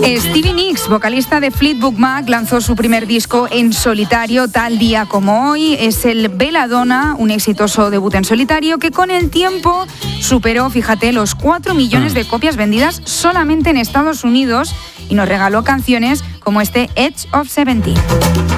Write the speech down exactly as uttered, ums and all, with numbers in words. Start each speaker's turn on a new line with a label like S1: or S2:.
S1: Stevie Nicks, vocalista de Fleetwood Mac, lanzó su primer disco en solitario tal día como hoy. Es el Belladonna, un exitoso debut en solitario que con el tiempo superó, fíjate, los cuatro millones de copias vendidas solamente en Estados Unidos y nos regaló canciones como este Edge of Seventy.